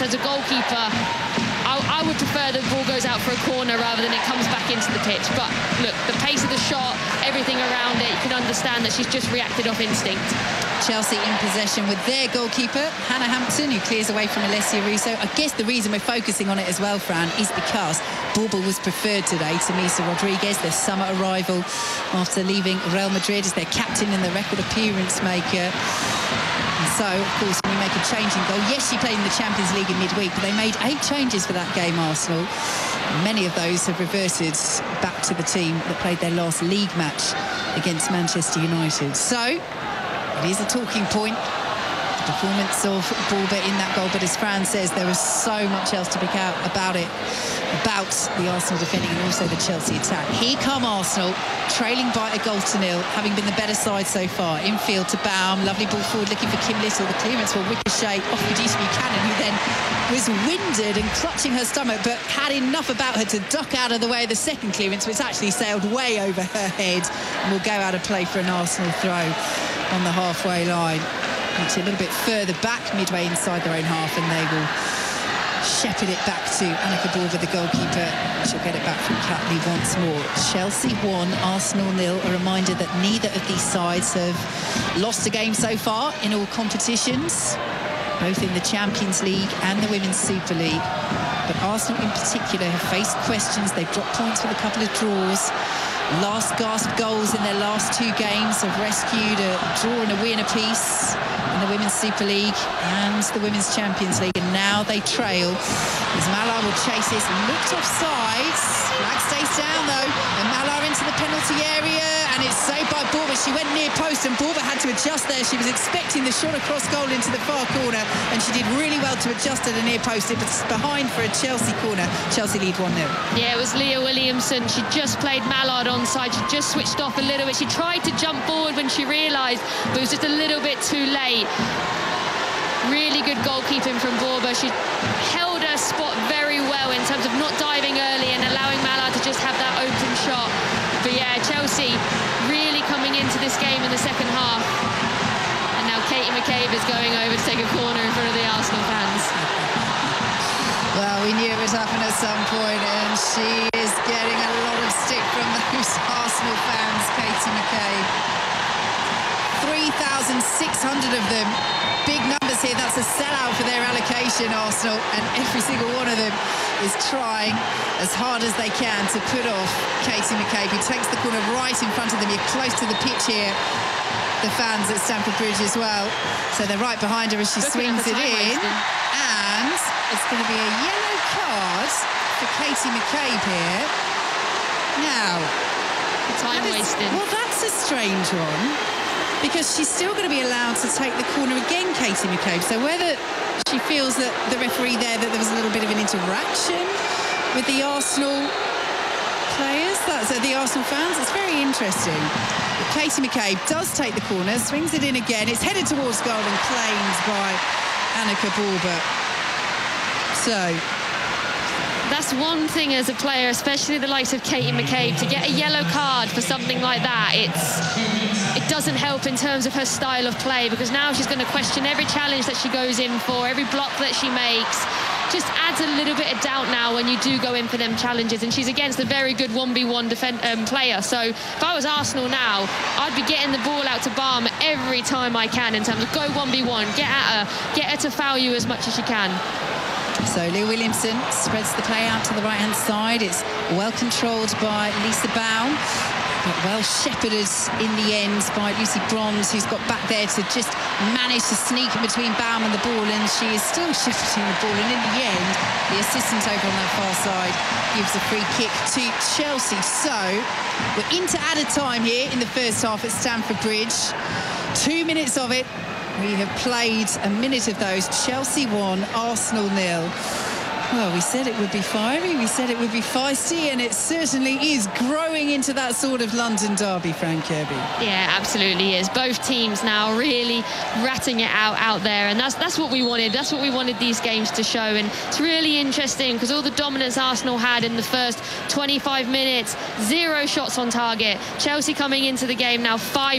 as a goalkeeper, I would prefer the ball goes out for a corner rather than it comes back into the pitch. But look, the pace of the shot, everything around it, you can understand that she's just reacted off instinct. Chelsea in possession with their goalkeeper, Hannah Hampton, who clears away from Alessia Russo. I guess the reason we're focusing on it as well, Fran, is because Bauble was preferred today to Misa Rodriguez, their summer arrival after leaving Real Madrid as their captain and the record appearance maker. And so, of course, when you make a change in goal, yes, she played in the Champions League in midweek, but they made 8 changes for that game, Arsenal. Many of those have reverted back to the team that played their last league match against Manchester United. So it is a talking point, the performance of Bauble in that goal, but as Fran says, there was so much else to pick out about it, about the Arsenal defending and also the Chelsea attack. Here come Arsenal, trailing by a 0-0, having been the better side so far. Infield to Baum, lovely ball forward looking for Kim Little. The clearance will ricochet off Eugenie Buchanan, who then was winded and clutching her stomach, but had enough about her to duck out of the way of the second clearance, which actually sailed way over her head and will go out of play for an Arsenal throw on the halfway line. Actually a little bit further back, midway inside their own half, and they will shepherd it back to Annika Bauble, the goalkeeper. She'll get it back from Catley once more. Chelsea 1, Arsenal 0. A reminder that neither of these sides have lost a game so far in all competitions, both in the Champions League and the Women's Super League. But Arsenal in particular have faced questions. They've dropped points with a couple of draws. Last gasp goals in their last 2 games have rescued a draw and a win apiece in the Women's Super League and the Women's Champions League, and now they trail as Mallard will chase this and looked offside. Flag stays down though, and Mallard into the penalty area, and it's saved by Bauble. She went near post and Bauble had to adjust there. She was expecting the shot across goal into the far corner, and she did really well to adjust at the near post. It was behind for a Chelsea corner. Chelsea lead 1-0. Yeah, it was Leah Williamson. She just played Mallard onside. She just switched off a little bit. She tried to jump forward when she realised, but it was just a little bit too late. Really good goalkeeping from Bauble. She held her spot very well in terms of not diving early and allowing Mallard to just have that open shot. But yeah, Chelsea really coming into this game in the second half. And now Katie McCabe is going over to take a corner in front of the Arsenal fans. Well, we knew it would happen at some point, and she is getting a lot of stick from those Arsenal fans, Katie McCabe. 3,600 of them. Big numbers here. That's a sellout for their allocation, Arsenal, and every single one of them is trying as hard as they can to put off Katie McCabe, who takes the corner right in front of them. You're close to the pitch here, the fans at Stamford Bridge as well. So they're right behind her as she swings it in. And it's going to be a yellow card for Katie McCabe here. Now, Time wasted. Well, that's a strange one, because she's still going to be allowed to take the corner again, Katie McCabe. So whether she feels that the referee there, that there was a little bit of an interaction with the Arsenal players, that's the Arsenal fans, it's very interesting. But Katie McCabe does take the corner, swings it in again. It's headed towards goal and claimed by Annika Bauble. So that's one thing as a player, especially the likes of Katie McCabe, to get a yellow card for something like that. It doesn't help in terms of her style of play, because now she's going to question every challenge that she goes in for, every block that she makes. Just adds a little bit of doubt now when you do go in for them challenges, and she's against a very good 1v1 player. So if I was Arsenal now, I'd be getting the ball out to Baum every time I can in terms of go 1v1, get at her, get her to foul you as much as she can. So Leah Williamson spreads the play out to the right-hand side. It's well controlled by Lisa Baum, but well shepherded in the end by Lucy Bronze, who's got back there to just manage to sneak in between Baum and the ball, and she is still shepherding the ball. And in the end, the assistant over on that far side gives a free kick to Chelsea. So we're into added time here in the first half at Stamford Bridge. 2 minutes of it. We have played a minute of those. Chelsea 1, Arsenal 0. Well, we said it would be fiery, we said it would be feisty, and it certainly is growing into that sort of London derby, Fran Kirby. Yeah, absolutely is. Both teams now really ratting it out there, and that's what we wanted. That's what we wanted these games to show, and it's really interesting because all the dominance Arsenal had in the first 25 minutes, 0 shots on target. Chelsea coming into the game now 5